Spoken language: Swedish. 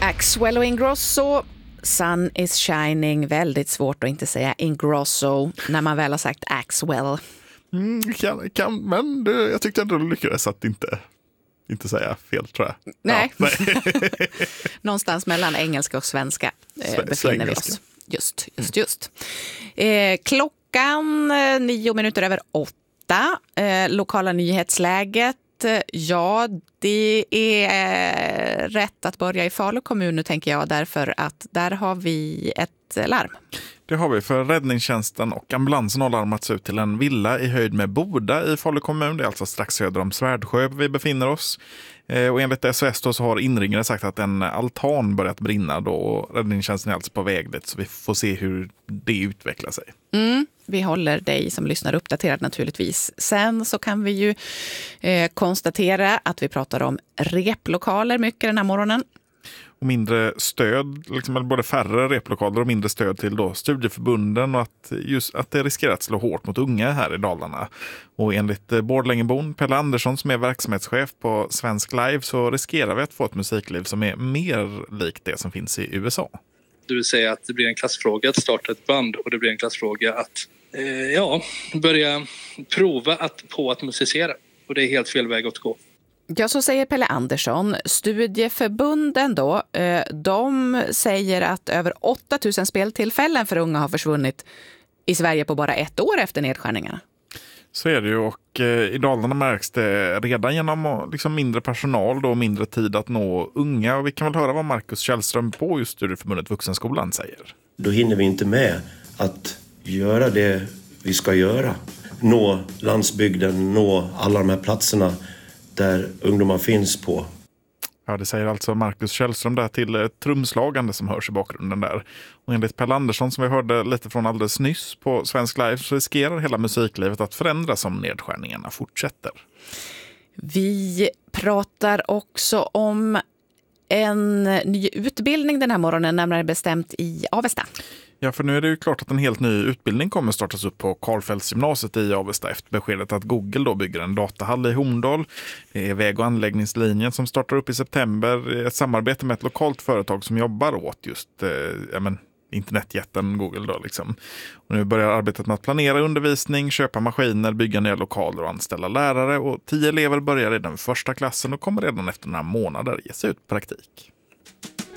Axwell och Ingrosso. Sun is shining. Väldigt svårt att inte säga Ingrosso när man väl har sagt Axwell. Men jag tyckte ändå du lyckades att inte säga fel, tror jag. Nej. Ja, Någonstans mellan engelska och svenska befinner vi oss. Just. Klockan 8:09. Lokala nyhetsläget. Ja, det är rätt att börja i Falu kommun nu, tänker jag, därför att där har vi ett larm. Det har vi, för räddningstjänsten och ambulansen har larmats ut till en villa i höjd med Boda i Falu kommun. Det är alltså strax söder om Svärdsjö vi befinner oss. Och enligt SOS då så har inringare sagt att en altan börjat brinna då, och räddningstjänsten är alltså på väg dit, så vi får se hur det utvecklar sig. Vi håller dig som lyssnar uppdaterad naturligtvis. Sen så kan vi ju konstatera att vi pratar om replokaler mycket den här morgonen. Och mindre stöd, liksom både färre replokaler och mindre stöd till då studieförbunden, och att det riskerar att slå hårt mot unga här i Dalarna. Och enligt Borlängebon Pelle Andersson, som är verksamhetschef på Svensk Live, så riskerar vi att få ett musikliv som är mer likt det som finns i USA. Det vill säga att det blir en klassfråga att starta ett band, och det blir en klassfråga att börja prova att musicera. Och det är helt fel väg att gå. Ja, så säger Pelle Andersson. Studieförbunden då, de säger att över 8000 speltillfällen för unga har försvunnit i Sverige på bara ett år efter nedskärningarna. Så är det ju, och i Dalarna märks det redan genom liksom mindre personal då, och mindre tid att nå unga. Och vi kan väl höra vad Marcus Källström på just Studieförbundet Vuxenskolan säger. Då hinner vi inte med att göra det vi ska göra. Nå landsbygden, nå alla de här platserna där ungdomar finns på. Ja, det säger alltså Marcus Källström där till trumslagande som hörs i bakgrunden där. Och enligt Pelle Andersson, som vi hörde lite från alldeles nyss på Svensk Live, så riskerar hela musiklivet att förändras om nedskärningarna fortsätter. Vi pratar också om en ny utbildning den här morgonen, närmare bestämt i Avesta. Ja, för nu är det ju klart att en helt ny utbildning kommer startas upp på Karlfeldtsgymnasiet i Avesta efter beskedet att Google då bygger en datahall i Horndal. Det är väg- och anläggningslinjen som startar upp i september, ett samarbete med ett lokalt företag som jobbar åt just internetjätten Google då liksom. Och nu börjar arbetet med att planera undervisning, köpa maskiner, bygga nya lokaler och anställa lärare, och 10 elever börjar redan i första klassen och kommer redan efter några månader ge sig ut praktik.